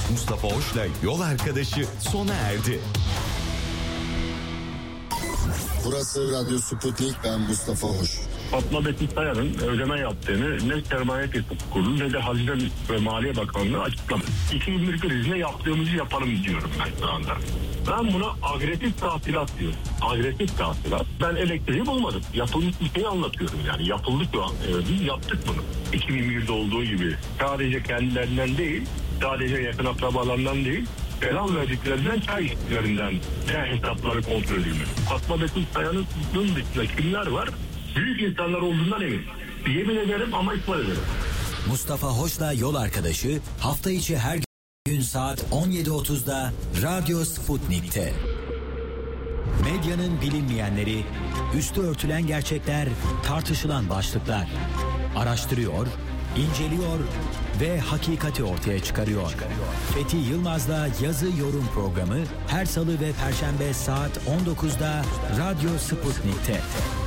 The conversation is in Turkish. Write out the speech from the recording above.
Mustafa Hoş'la Yol Arkadaşı sona erdi. Burası Radyo Sputnik, ben Mustafa Hoş. Fatma Betül Sayar'ın ödeme yaptığını ne Sermaye Piyasası Kurulu ne de Hazine ve Maliye Bakanlığı açıklamış. 2001 krizine yaptığımızı yapalım diyorum ben şu anda. Ben buna agresif tahsilat diyorum. Agresif tahsilat. Ben elektriği bulmadım. Yapılmış bir şeyi anlatıyorum yani. Yapıldık biz yaptık bunu. 2001'de olduğu gibi. Sadece kendilerinden değil, sadece yakın akrabalarından değil, selam verdiklerinden, çay içtiklerinden hesapları kontrol edilmiş. Fatma Betül Sayar'ın dışında kimler var? Büyük insanlar olduğundan eminim. Yemin ederim ama ispat ederim. Mustafa Hoş'la Yol Arkadaşı hafta içi her gün saat 17.30'da Radyo Sputnik'te. Medyanın bilinmeyenleri, üstü örtülen gerçekler, tartışılan başlıklar. Araştırıyor, inceliyor ve hakikati ortaya çıkarıyor. Fethi Yılmaz'la Yazı Yorum programı her salı ve perşembe saat 19'da Radyo Sputnik'te.